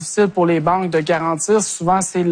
difficile pour les banques de garantir. Souvent, c'est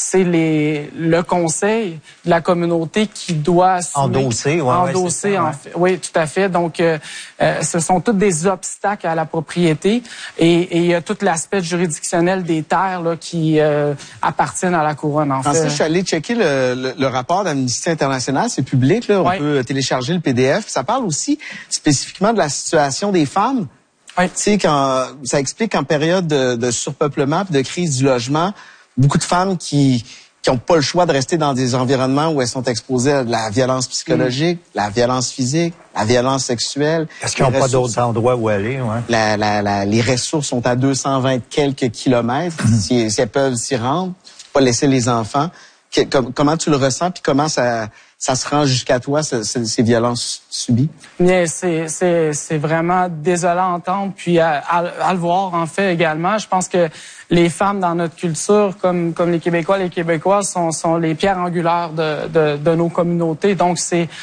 le conseil de la communauté qui doit endosser, en fait. Oui, tout à fait. Donc, ce sont tous des obstacles à la propriété et il y a tout l'aspect juridictionnel des terres là, qui appartiennent à la couronne. En fait, je suis allé checker le rapport d'Amnesty International, c'est public, là, on peut télécharger le PDF. Ça parle aussi spécifiquement de la situation des femmes. Tu sais, quand ça explique qu'en période de surpeuplement et de crise du logement, beaucoup de femmes qui ont pas le choix de rester dans des environnements où elles sont exposées à de la violence psychologique, la violence physique, la violence sexuelle. Parce qu'ils n'ont pas d'autres endroits où aller, les ressources sont à 220 quelques kilomètres. Si elles peuvent s'y rendre, pas laisser les enfants. Comment tu le ressens puis comment ça se rend jusqu'à toi, ces violences subies? Bien, c'est vraiment désolant à entendre, puis à le voir, en fait, également. Je pense que les femmes dans notre culture, comme les Québécois, les Québécoises, sont les pierres angulaires de nos communautés. Donc,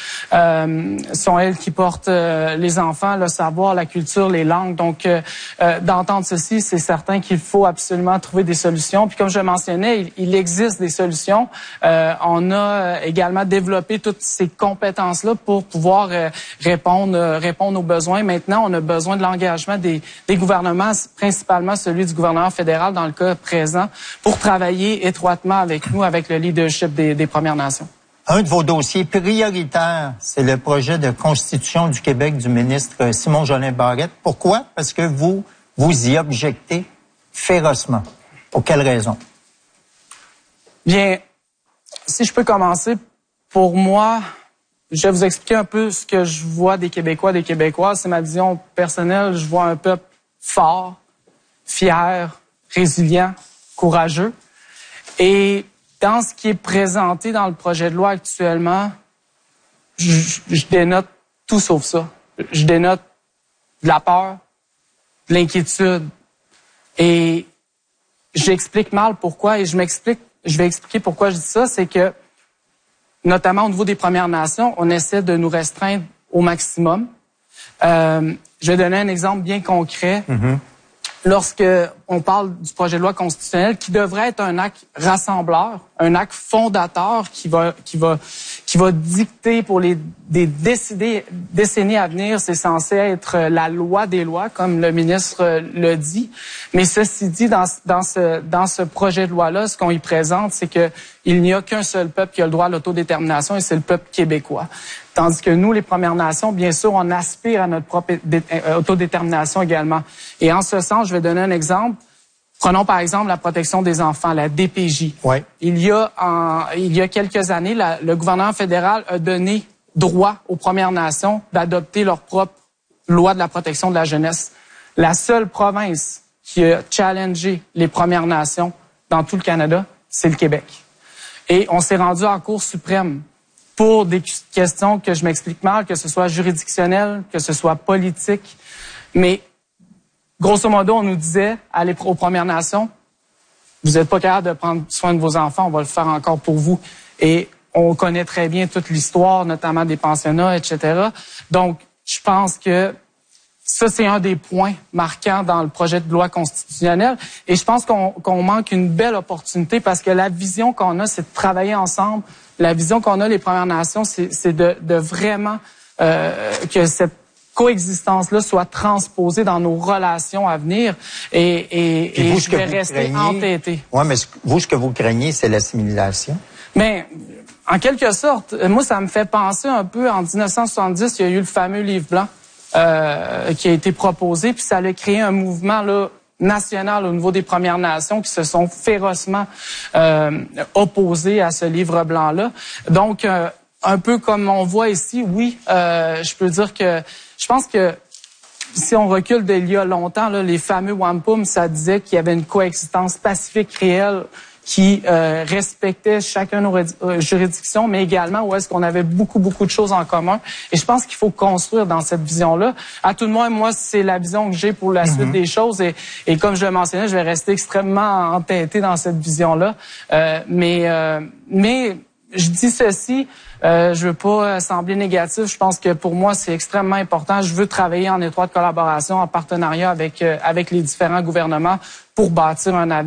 sont elles qui portent les enfants, le savoir, la culture, les langues. Donc, d'entendre ceci, c'est certain qu'il faut absolument trouver des solutions. Puis, comme je le mentionnais, il existe des solutions. On a également développé toutes ces compétences-là pour pouvoir répondre aux besoins. Maintenant, on a besoin de l'engagement des gouvernements, principalement celui du gouvernement fédéral dans le cas présent, pour travailler étroitement avec nous, avec le leadership des Premières Nations. Un de vos dossiers prioritaires, c'est le projet de constitution du Québec du ministre Simon-Jolin Barrette. Pourquoi? Parce que vous y objectez férocement. Pour quelle raison? Bien, si je peux commencer, pour moi, je vais vous expliquer un peu ce que je vois des Québécois, des Québécoises. C'est ma vision personnelle. Je vois un peuple fort, fier, résilient, courageux. Et dans ce qui est présenté dans le projet de loi actuellement, je dénote tout sauf ça. Je dénote de la peur, de l'inquiétude. Et j'explique mal pourquoi. Et je vais expliquer pourquoi je dis ça. C'est que, notamment au niveau des Premières Nations, on essaie de nous restreindre au maximum. Je vais donner un exemple bien concret. Lorsque on parle du projet de loi constitutionnel, qui devrait être un acte rassembleur, un acte fondateur qui va dicter pour des décennies à venir, c'est censé être la loi des lois, comme le ministre le dit. Mais ceci dit, dans ce projet de loi-là, ce qu'on y présente, c'est que il n'y a qu'un seul peuple qui a le droit à l'autodétermination, et c'est le peuple québécois. Tandis que nous, les Premières Nations, bien sûr, on aspire à notre propre autodétermination également. Et en ce sens, je vais donner un exemple. Prenons par exemple la protection des enfants, la DPJ. Ouais. Il y a quelques années, le gouvernement fédéral a donné droit aux Premières Nations d'adopter leur propre loi de la protection de la jeunesse. La seule province qui a challengé les Premières Nations dans tout le Canada, c'est le Québec. Et on s'est rendu en Cour suprême pour des questions que je m'explique mal, que ce soit juridictionnel, que ce soit politique. Mais grosso modo, on nous disait aux Premières Nations, vous n'êtes pas capable de prendre soin de vos enfants, on va le faire encore pour vous. Et on connaît très bien toute l'histoire, notamment des pensionnats, etc. Donc, je pense que ça, c'est un des points marquants dans le projet de loi constitutionnelle. Et je pense qu'on manque une belle opportunité parce que la vision qu'on a, c'est de travailler ensemble. La vision qu'on a, les Premières Nations, c'est de vraiment que cette coexistence-là soit transposée dans nos relations à venir. Et je vais rester entêté. Oui, mais vous, ce que vous craignez, c'est l'assimilation? Mais en quelque sorte, moi, ça me fait penser un peu, en 1970, il y a eu le fameux livre blanc qui a été proposé, puis ça a créé un mouvement là national au niveau des Premières Nations qui se sont férocement opposés à ce livre blanc-là. Donc, un peu comme on voit ici, oui, je peux dire que je pense que si on recule d'il y a longtemps, là, les fameux Wampum, ça disait qu'il y avait une coexistence pacifique réelle qui respectait chacun nos juridictions, mais également où est-ce qu'on avait beaucoup de choses en commun. Et je pense qu'il faut construire dans cette vision-là. À tout le moins, moi, c'est la vision que j'ai pour la suite des choses. Et comme je le mentionnais, je vais rester extrêmement entêté dans cette vision-là. Mais je dis ceci, Je veux pas sembler négatif. Je pense que pour moi, c'est extrêmement important. Je veux travailler en étroite collaboration, en partenariat avec les différents gouvernements pour bâtir un avenir